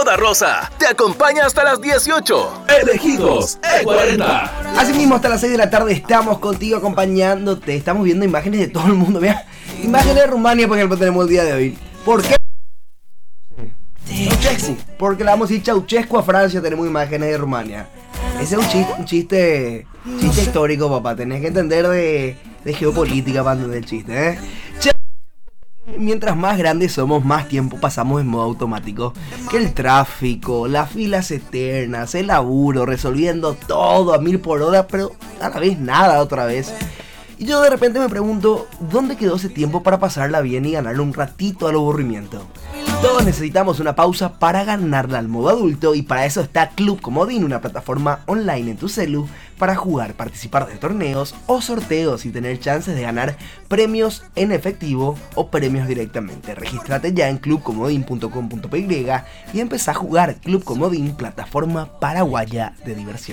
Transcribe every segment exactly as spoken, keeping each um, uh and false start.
Boda Rosa te acompaña hasta las dieciocho. Elegidos E cuarenta. Así mismo, hasta las seis de la tarde estamos contigo acompañándote. Estamos viendo imágenes de todo el mundo. Mira, imágenes de Rumania, por ejemplo, tenemos el día de hoy. ¿Por qué? Ceausescu. Porque le vamos a decir Ceausescu a Francia, tenemos imágenes de Rumania. Ese es un chiste, un chiste, chiste histórico, papá. Tenés que entender de, de geopolítica para entender el chiste, ¿eh? Mientras más grandes somos, más tiempo pasamos en modo automático. Que el tráfico, las filas eternas, el laburo, resolviendo todo a mil por hora, pero a la vez nada otra vez. Y yo de repente me pregunto, ¿dónde quedó ese tiempo para pasarla bien y ganarle un ratito al aburrimiento? Todos necesitamos una pausa para ganarla al modo adulto, y para eso está Club Comodín, una plataforma online en tu celu para jugar, participar de torneos o sorteos y tener chances de ganar premios en efectivo o premios directamente. Regístrate ya en club comodín punto com punto pe y empezá a jugar. Club Comodín, plataforma paraguaya de diversión.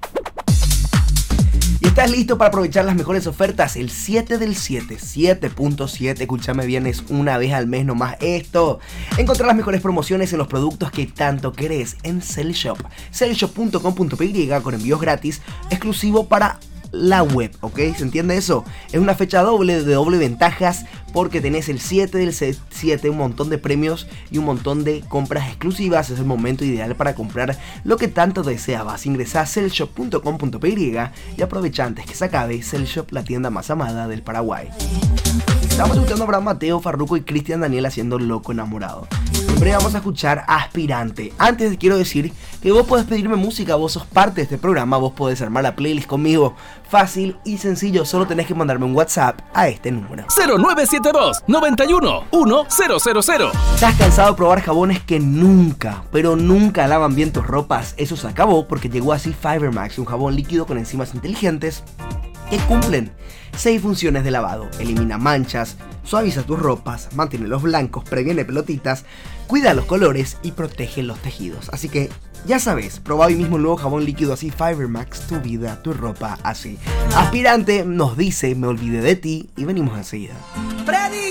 ¿Y estás listo para aprovechar las mejores ofertas? El siete del siete, siete punto siete, escúchame bien, es una vez al mes nomás esto. Encontrar las mejores promociones en los productos que tanto querés en Cellshop. Cellshop punto com punto pe con envíos gratis, exclusivo para la web, ¿ok? ¿Se entiende eso? Es una fecha doble, de doble ventajas, porque tenés el siete del siete, un montón de premios y un montón de compras exclusivas. Es el momento ideal para comprar lo que tanto deseabas. Ingresá a cellshop punto com punto pe y aprovecha antes que se acabe. Cellshop, la tienda más amada del Paraguay. Estamos escuchando a Abraham Mateo, Farruko y Cristian Daniel haciendo Loco Enamorado. Siempre vamos a escuchar Aspirante. Antes quiero decir que vos podés pedirme música, vos sos parte de este programa, vos podés armar la playlist conmigo. Fácil y sencillo, solo tenés que mandarme un WhatsApp a este número. cero nueve siete dos, noventa y uno, uno cero cero cero. ¿Estás cansado de probar jabones que nunca, pero nunca lavan bien tus ropas? Eso se acabó porque llegó así Fiber Max, un jabón líquido con enzimas inteligentes que cumplen seis funciones de lavado. Elimina manchas, suaviza tus ropas, mantiene los blancos, previene pelotitas, cuida los colores y protege los tejidos. Así que ya sabes, probá hoy mismo el nuevo jabón líquido así Fiber Max, tu vida, tu ropa así. Aspirante nos dice, me olvidé de ti, y venimos enseguida.